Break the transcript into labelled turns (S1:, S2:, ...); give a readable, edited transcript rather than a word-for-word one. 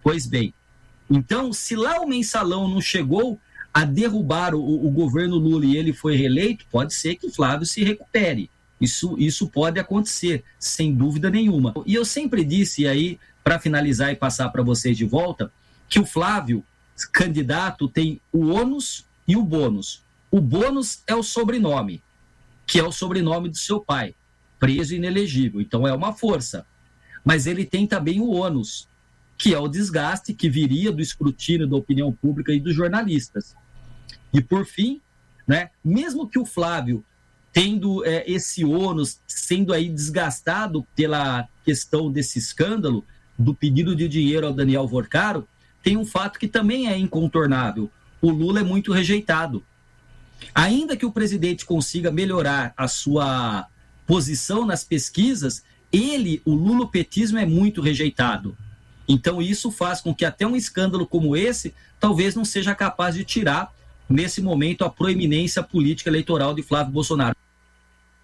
S1: Pois bem, então, se lá o Mensalão não chegou a derrubar o governo Lula e ele foi reeleito, pode ser que Flávio se recupere. Isso pode acontecer, sem dúvida nenhuma. E eu sempre disse, e aí, para finalizar e passar para vocês de volta, que o Flávio, candidato, tem o ônus e o bônus. O bônus é o sobrenome, que é o sobrenome do seu pai, preso e inelegível. Então é uma força. Mas ele tem também o ônus, que é o desgaste que viria do escrutínio da opinião pública e dos jornalistas. E, por fim, né, mesmo que o Flávio, tendo esse ônus, sendo aí desgastado pela questão desse escândalo, do pedido de dinheiro ao Daniel Vorcaro, tem um fato que também é incontornável. O Lula é muito rejeitado. Ainda que o presidente consiga melhorar a sua posição nas pesquisas, o lulopetismo é muito rejeitado. Então isso faz com que até um escândalo como esse talvez não seja capaz de tirar, nesse momento, a proeminência política eleitoral de Flávio Bolsonaro.